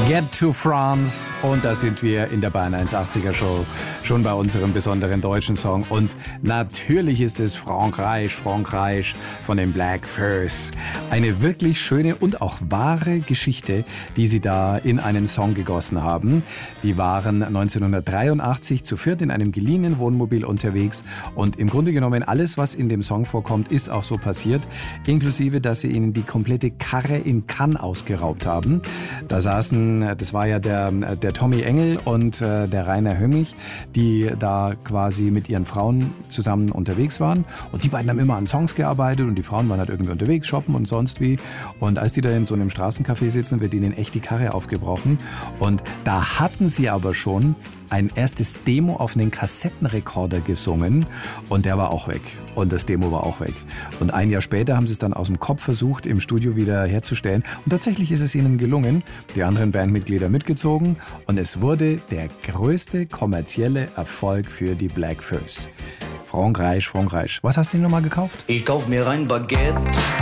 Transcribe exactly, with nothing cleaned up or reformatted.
Get to France. Und da sind wir in der Bayern hundertachtziger Show schon bei unserem besonderen deutschen Song. Und natürlich ist es Frankreich, Frankreich von den Black Furs. Eine wirklich schöne und auch wahre Geschichte, die sie da in einen Song gegossen haben. Die waren neunzehnhundertdreiundachtzig zu viert in einem geliehenen Wohnmobil unterwegs. Und im Grunde genommen alles, was in dem Song vorkommt, ist auch so passiert. Inklusive, dass sie ihnen die komplette Karre in Cannes ausgeraubt haben. Da saßen, das war ja der, der Tommy Engel und äh, der Rainer Hömmig, die da quasi mit ihren Frauen zusammen unterwegs waren. Und die beiden haben immer an Songs gearbeitet und die Frauen waren halt irgendwie unterwegs, shoppen und sonst wie. Und als die da in so einem Straßencafé sitzen, wird ihnen echt die Karre aufgebrochen. Und da hatten sie aber schon ein erstes Demo auf einen Kassettenrekorder gesungen und der war auch weg. Und das Demo war auch weg. Und ein Jahr später haben sie es dann aus dem Kopf versucht, im Studio wieder herzustellen. Und tatsächlich ist es ihnen gelungen. Die anderen Bandmitglieder mitgezogen und es wurde der größte kommerzielle Erfolg für die Black Furs. Frankreich, Frankreich. Was hast du nochmal gekauft? Ich kauf mir ein Baguette